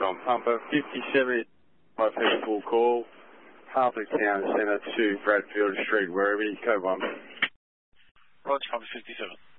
on Pumper 57, my people call, Harper Town Centre to Bradfield Street, Werribee, code 1. Roger, Pumper 57.